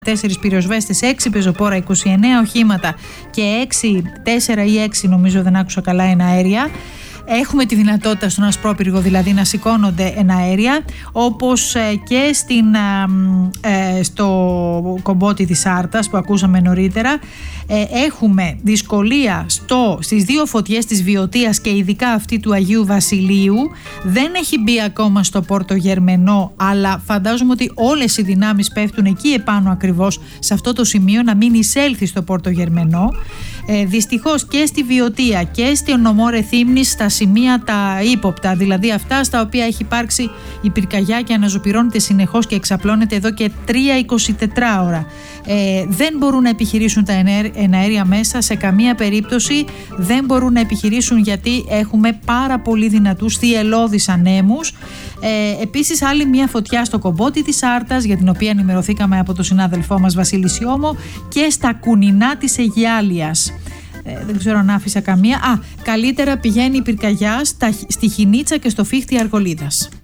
4 πυροσβέστες, 6 πεζοπόρα, 29 οχήματα και 4 ή 6 νομίζω δεν άκουσα καλά εναέρια. Έχουμε τη δυνατότητα στον Ασπρόπυργο δηλαδή να σηκώνονται εναέρια, όπως και στο Κομπότι της Άρτας που ακούσαμε νωρίτερα. Έχουμε δυσκολία στις δύο φωτιές της Βιωτίας και ειδικά αυτή του Αγίου Βασιλείου. Δεν έχει μπει ακόμα στο Πόρτο Γερμενό, αλλά φαντάζομαι ότι όλες οι δυνάμεις πέφτουν εκεί επάνω ακριβώς σε αυτό το σημείο, να μην εισέλθει στο Πόρτο Γερμενό. Δυστυχώς και στη Βιωτία και στη νομό Ρεθύμνης, στα σημεία τα ύποπτα, δηλαδή αυτά στα οποία έχει υπάρξει η πυρκαγιά και αναζωπυρώνεται συνεχώς και εξαπλώνεται εδώ και 3-24 ώρα, δεν μπορούν να επιχειρήσουν τα εναέρια μέσα, σε καμία περίπτωση δεν μπορούν να επιχειρήσουν, γιατί έχουμε πάρα πολύ δυνατούς θυελλώδεις ανέμους. Επίσης άλλη μια φωτιά στο Κομπότι της Άρτας, για την οποία ενημερωθήκαμε από τον συνάδελφό μας Βασίλη Σιώμο, και στα Κουνινά της Αιγιάλειας. Δεν ξέρω αν άφησα καμία. Καλύτερα πηγαίνει η πυρκαγιά στη Χινίτσα και στο Φίχτη Αργολίδας.